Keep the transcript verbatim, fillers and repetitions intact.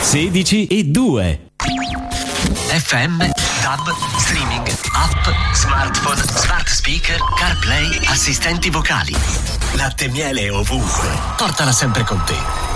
sedici e due. F M, DAB, streaming, app, smartphone, smart speaker, CarPlay, assistenti vocali. Latte e miele ovunque. Portala sempre con te.